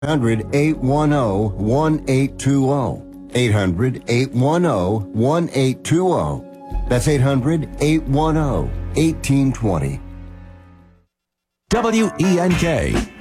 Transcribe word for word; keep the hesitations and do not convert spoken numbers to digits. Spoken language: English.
hundred, eight one zero, one eight two zero. eight hundred, eight one zero, one eight two zero. That's eight hundred, eight one zero, one eight two zero. W E N K,